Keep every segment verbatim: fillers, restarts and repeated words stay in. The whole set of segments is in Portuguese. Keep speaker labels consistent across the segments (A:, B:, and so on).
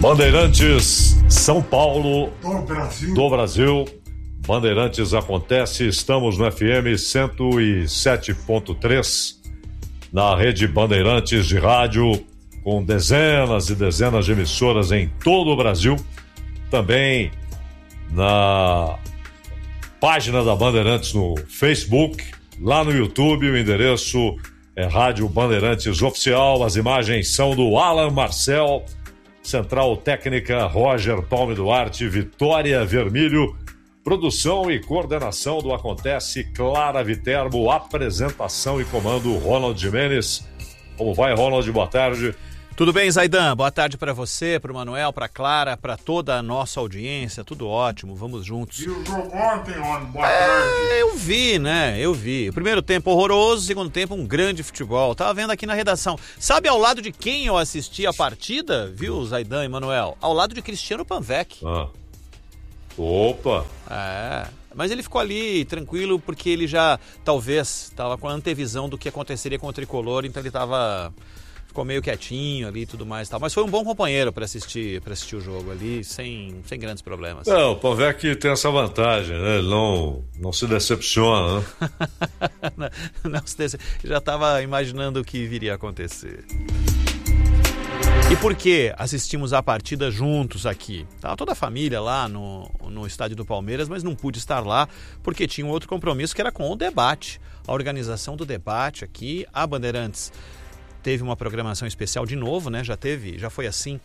A: Bandeirantes, São Paulo,
B: do Brasil.
A: do Brasil. Bandeirantes acontece, estamos no F M cento e sete ponto três, na rede Bandeirantes de rádio, com dezenas e dezenas de emissoras em todo o Brasil. Também na página da Bandeirantes no Facebook, lá no YouTube, o endereço é Rádio Bandeirantes Oficial. As imagens são do Alan Marcel, Central Técnica Roger Palme Duarte, Vitória Vermílio, produção e coordenação do Acontece Clara Viterbo, apresentação e comando Ronald Jimenez. Como vai, Ronald? Boa tarde.
C: Tudo bem, Zaidan? Boa tarde para você, para o Manuel, para a Clara, para toda a nossa audiência. Tudo ótimo, vamos juntos.
B: E o jogo ontem, Ronald? Boa
C: é,
B: tarde.
C: Eu vi, né? Eu vi. Primeiro tempo horroroso, segundo tempo um grande futebol. Tava vendo aqui na redação. Sabe ao lado de quem eu assisti a partida, viu, Zaidan e Manuel? Ao lado de Cristiano Panvec.
A: Ah. Opa!
C: É, mas ele ficou ali tranquilo porque ele já, talvez, estava com a antevisão do que aconteceria com o Tricolor, então ele estava... Ficou meio quietinho ali e tudo mais e tal. Mas foi um bom companheiro para assistir, para assistir o jogo ali, sem, sem grandes problemas.
A: Não, o Panvec tem essa vantagem, né? Ele não, não se decepciona, né?
C: não, não se decep... Já estava imaginando o que viria a acontecer. E por que assistimos a partida juntos aqui? Estava toda a família lá no, no estádio do Palmeiras, mas não pude estar lá porque tinha um outro compromisso que era com o debate. A organização do debate aqui, a Bandeirantes teve uma programação especial de novo, né? Já teve, já foi assim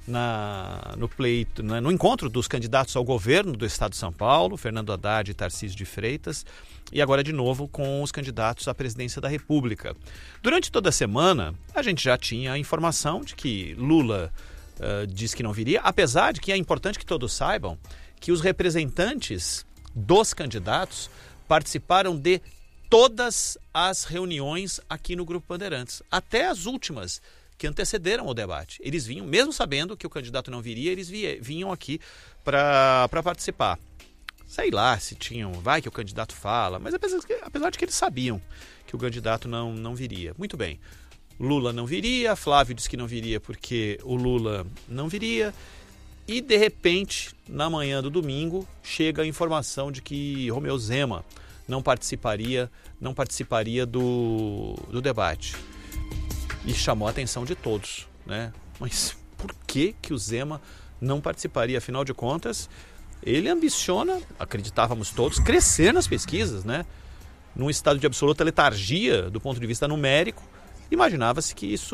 C: na, no pleito, né? no encontro dos candidatos ao governo do estado de São Paulo, Fernando Haddad e Tarcísio de Freitas, e agora de novo com os candidatos à presidência da República. Durante toda a semana, a gente já tinha a informação de que Lula uh, disse que não viria, apesar de que é importante que todos saibam que os representantes dos candidatos participaram de todas as reuniões aqui no Grupo Bandeirantes, até as últimas que antecederam o debate. Eles vinham, mesmo sabendo que o candidato não viria, eles vinham aqui para participar. Sei lá se tinham, vai que o candidato fala, mas apesar, apesar de que eles sabiam que o candidato não, não viria. Muito bem, Lula não viria, Flávio disse que não viria porque o Lula não viria, e de repente, na manhã do domingo, chega a informação de que Romeu Zema não participaria, não participaria do, do debate. E chamou a atenção de todos, né? Mas por que que o Zema não participaria? Afinal de contas, ele ambiciona, acreditávamos todos, crescer nas pesquisas, né? Num estado de absoluta letargia do ponto de vista numérico, imaginava-se que isso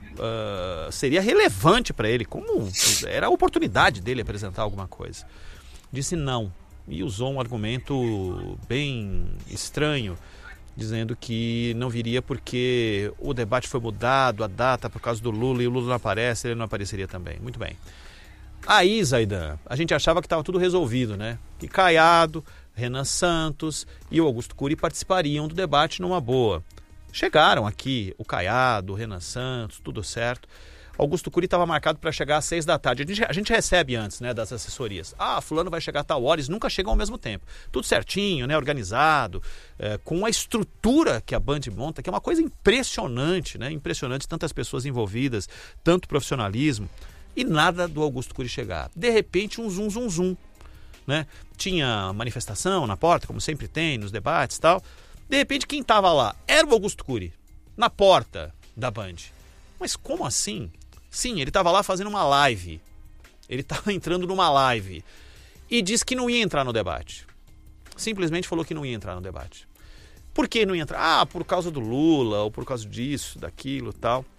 C: uh, seria relevante para ele, como era a oportunidade dele apresentar alguma coisa. Disse não. E usou um argumento bem estranho, dizendo que não viria porque o debate foi mudado, a data por causa do Lula, e o Lula não aparece, ele não apareceria também. Muito bem. Aí, Zaidan, a gente achava que estava tudo resolvido, né? Que Caiado, Renan Santos e o Augusto Cury participariam do debate numa boa. Chegaram aqui o Caiado, o Renan Santos, tudo certo. Augusto Cury estava marcado para chegar às seis da tarde. A gente, a gente recebe antes, né, das assessorias. Ah, fulano vai chegar a tal hora, eles nunca chegam ao mesmo tempo. Tudo certinho, né, organizado, é, com a estrutura que a Band monta, que é uma coisa impressionante, né, impressionante, tantas pessoas envolvidas, tanto profissionalismo, e nada do Augusto Cury chegar. De repente, um zum, zum, zum, né? Tinha manifestação na porta, como sempre tem, nos debates e tal. De repente, quem estava lá era o Augusto Cury, na porta da Band. Mas como assim? Sim, ele estava lá fazendo uma live. Ele estava entrando numa live. E disse que não ia entrar no debate. Simplesmente falou que não ia entrar no debate. Por que não ia entrar? Ah, por causa do Lula, ou por causa disso, daquilo e tal.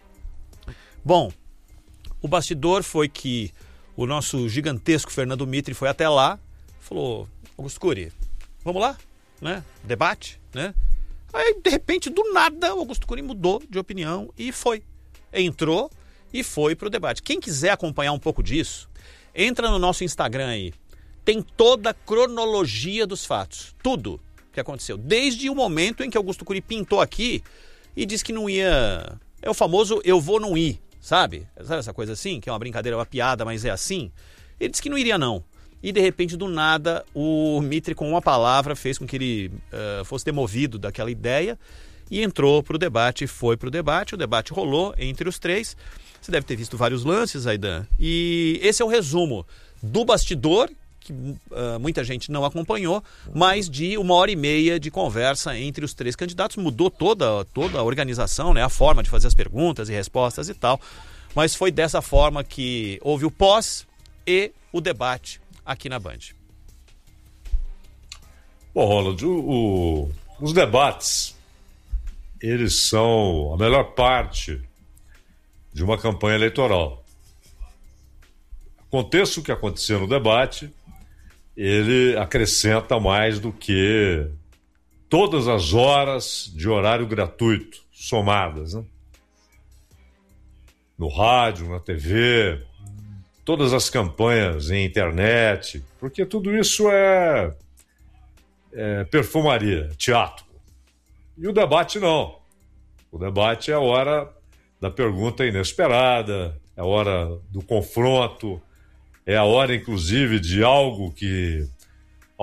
C: Bom, o bastidor foi que o nosso gigantesco Fernando Mitre foi até lá. Falou, Augusto Cury, vamos lá? Né? Debate, né? Aí, de repente, do nada, o Augusto Cury mudou de opinião e foi. Entrou e foi para o debate. Quem quiser acompanhar um pouco disso, entra no nosso Instagram aí. Tem toda a cronologia dos fatos. Tudo que aconteceu. Desde o momento em que Augusto Cury pintou aqui e disse que não ia... É o famoso eu vou não ir, sabe? Sabe essa coisa assim? Que é uma brincadeira, uma piada, mas é assim? Ele disse que não iria não. E de repente, do nada, o Mitre com uma palavra fez com que ele uh, fosse demovido daquela ideia e entrou para o debate, foi para o debate, o debate rolou entre os três. Você deve ter visto vários lances, Aidan, e esse é o resumo do bastidor, que uh, muita gente não acompanhou, mas de uma hora e meia de conversa entre os três candidatos. Mudou toda, toda a organização, né, a forma de fazer as perguntas e respostas e tal, mas foi dessa forma que houve o pós e o debate aqui na Band.
A: Bom, Ronald, o, o, os debates, eles são a melhor parte de uma campanha eleitoral. Aconteça o que acontecer no debate, ele acrescenta mais do que todas as horas de horário gratuito somadas, né? No rádio, na T V, todas as campanhas em internet, porque tudo isso é, é perfumaria, teatro. E o debate não. O debate é a hora da pergunta inesperada, é a hora do confronto, é a hora, inclusive, de algo que